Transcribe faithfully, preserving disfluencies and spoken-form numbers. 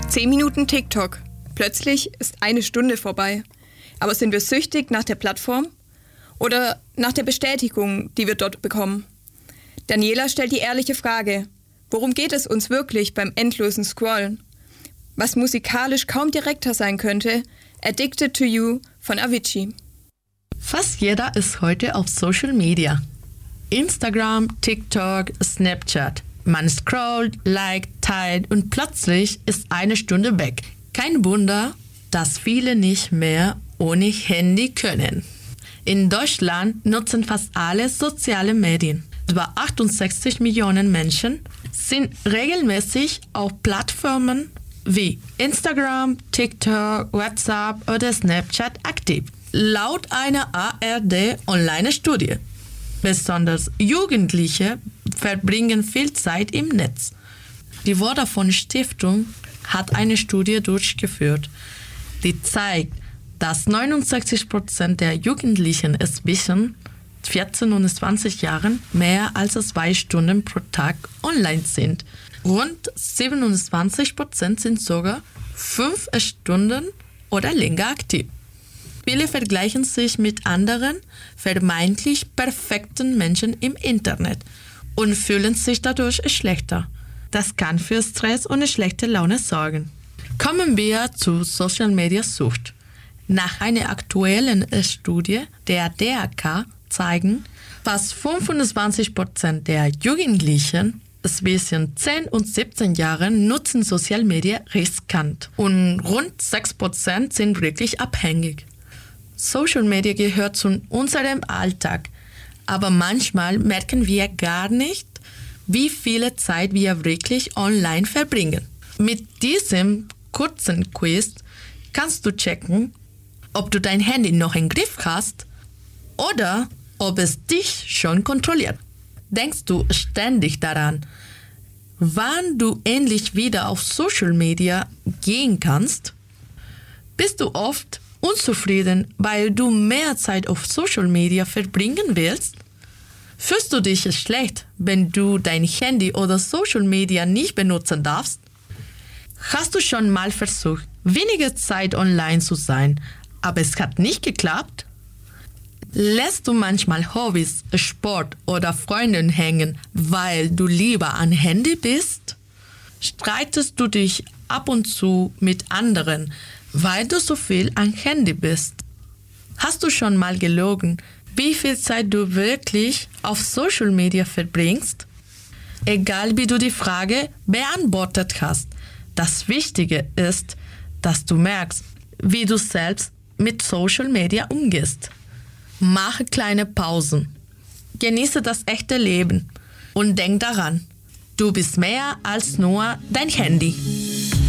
Zehn Minuten TikTok. Plötzlich ist eine Stunde vorbei. Aber sind wir süchtig nach der Plattform? Oder nach der Bestätigung, die wir dort bekommen? Daniela stellt die ehrliche Frage: Worum geht es uns wirklich beim endlosen Scrollen? Was musikalisch kaum direkter sein könnte: Addicted to You von Avicii. Fast jeder ist heute auf Social Media. Instagram, TikTok, Snapchat. Man scrollt, liked, teilt und plötzlich ist eine Stunde weg. Kein Wunder, dass viele nicht mehr ohne Handy können. In Deutschland nutzen fast alle soziale Medien. Etwa achtundsechzig Millionen Menschen sind regelmäßig auf Plattformen wie Instagram, TikTok, WhatsApp oder Snapchat aktiv. Laut einer A R D-Online-Studie. Besonders Jugendliche verbringen viel Zeit im Netz. Die Vodafone Stiftung hat eine Studie durchgeführt, die zeigt, dass neunundsechzig Prozent der Jugendlichen zwischen vierzehn und zwanzig Jahren mehr als zwei Stunden pro Tag online sind. Rund siebenundzwanzig Prozent sind sogar fünf Stunden oder länger aktiv. Viele vergleichen sich mit anderen, vermeintlich perfekten Menschen im Internet und fühlen sich dadurch schlechter. Das kann für Stress und schlechte Laune sorgen. Kommen wir zu Social Media Sucht. Nach einer aktuellen Studie der D A K zeigen, fast fünfundzwanzig Prozent der Jugendlichen zwischen zehn und siebzehn Jahren nutzen Social Media riskant und rund sechs Prozent sind wirklich abhängig. Social Media gehört zu unserem Alltag, aber manchmal merken wir gar nicht, wie viel Zeit wir wirklich online verbringen. Mit diesem kurzen Quiz kannst du checken, ob du dein Handy noch im Griff hast oder ob es dich schon kontrolliert. Denkst du ständig daran, wann du endlich wieder auf Social Media gehen kannst? Bist du oft unzufrieden, weil du mehr Zeit auf Social Media verbringen willst? Fühlst du dich schlecht, wenn du dein Handy oder Social Media nicht benutzen darfst? Hast du schon mal versucht, weniger Zeit online zu sein, aber es hat nicht geklappt? Lässt du manchmal Hobbys, Sport oder Freunde hängen, weil du lieber am Handy bist? Streitest du dich ab und zu mit anderen, weil du so viel am Handy bist? Hast du schon mal gelogen, wie viel Zeit du wirklich auf Social Media verbringst? Egal wie du die Frage beantwortet hast, das Wichtige ist, dass du merkst, wie du selbst mit Social Media umgehst. Mache kleine Pausen. Genieße das echte Leben und denk daran, du bist mehr als nur dein Handy.